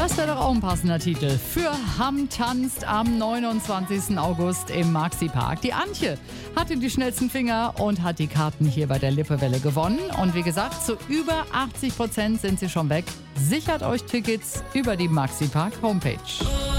Das wäre doch auch ein passender Titel für Hamm tanzt am 29. August im Maxi-Park. Die Antje hatte die schnellsten Finger und hat die Karten hier bei der Lippewelle gewonnen. Und wie gesagt, zu über 80% sind sie schon weg. Sichert euch Tickets über die Maxi-Park Homepage.